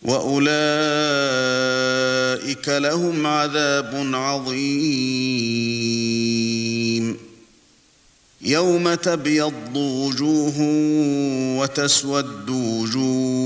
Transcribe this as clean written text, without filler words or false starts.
وأولئك لهم عذاب عظيم. يوم تبيض وجوه وتسود وجوه،